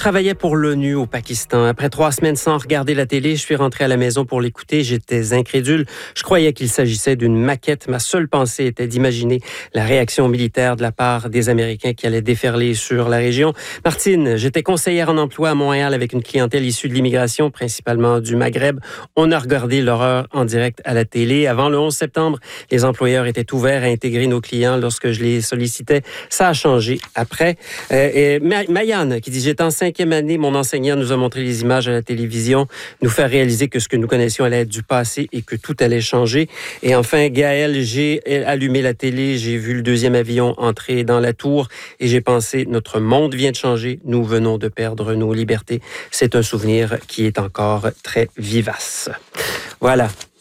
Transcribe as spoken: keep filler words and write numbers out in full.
travaillais pour l'ONU au Pakistan. Après trois semaines sans regarder la télé, je suis rentré à la maison pour l'écouter. J'étais incrédule. Je croyais qu'il s'agissait d'une maquette. Ma seule pensée était d'imaginer la réaction militaire de la part des Américains qui allaient déferler sur la région. Martine, j'étais conseillère en emploi à Montréal avec une clientèle issue de l'immigration, principalement du Maghreb. On a regardé l'horreur en direct à la télé. Avant le onze septembre, les employeurs étaient ouverts à intégrer nos clients lorsque je les sollicitais. Ça a changé après. Euh, et Mayanne qui dit « J'étais en cinquième année, mon enseignant nous a montré les images à la télévision, nous faire réaliser que ce que nous connaissions allait être du passé et que tout allait changer. » Et enfin, Gaël, j'ai allumé la télé, j'ai vu le deuxième avion entrer dans la tour et j'ai pensé « Notre monde vient de changer, nous venons de perdre nos libertés. » C'est un souvenir qui est encore très vivace. Voilà.